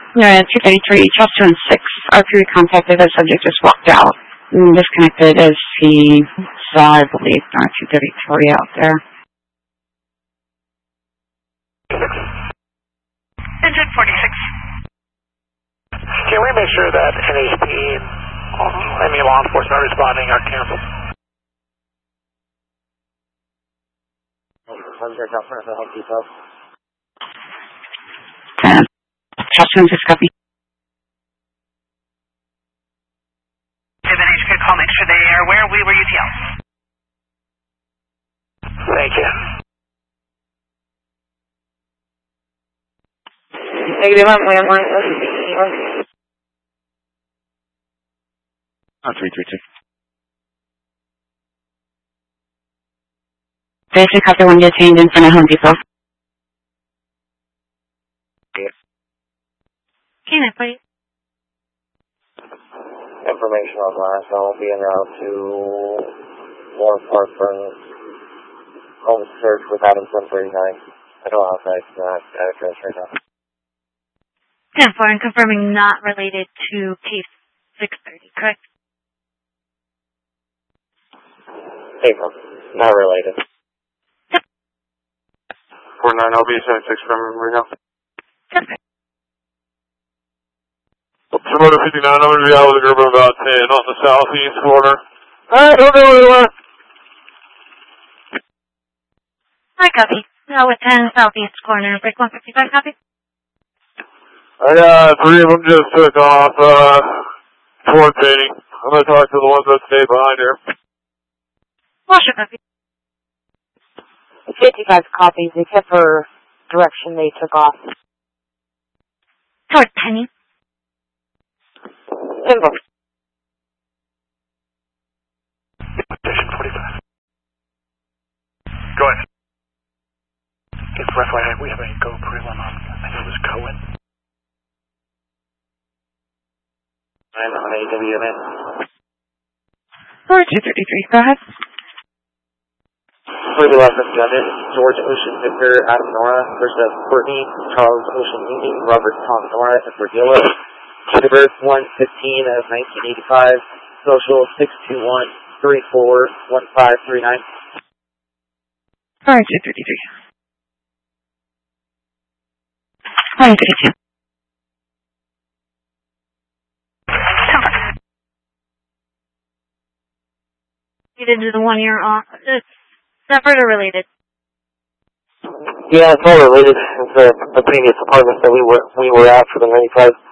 233, Trust 2 and 6. Archery contacted the subject, just walked out. And disconnected as he saw, I believe, 233 out there. Engine 46. Can we make sure that NHP, any law enforcement responding are canceled? Subject out front of the Home Depot. Trust 2 and 6 copy. If NHP call, make sure they are aware we were UTL. Thank you. Negative, I'm landline. 332. Basic copy, one detained in front of Home Depot. Can I please? Information on last. I will be en route to Lawrence Park for home search with Adam 739. I don't know outside address right now. 10-4 and confirming not related to case 630, correct? Hey, not related. Yep. 49 LB 76 from Reno. Yep. Toronto 59, I'm going to be out with a group of about 10 on the southeast corner. Alright, don't know where you are. I copy. Now with 10 southeast corner, break 155, copy. I got 3 of them just took off towards Beatty. I'm going to talk to the ones that stay behind here. Washer, copy. 55 copies, except for direction they took off. Toward Penny. Simple. Station 45. Go ahead. Okay, for FYI, we have a Go Prelon on. I think it was Cohen. I'm on AWMN. 233, go ahead. Further left of Gunner, George Ocean Victor, Adam Nora, versus Courtney, Charles Ocean Amy, Robert Tom Nora, Edward Yellow. The birth 115 of 1985, social 621-341539. Alright, 233. Alright, 32. Related to the 1 year off. Separate or related? Yeah, it's all related. It's the previous apartment that we were at for the 95.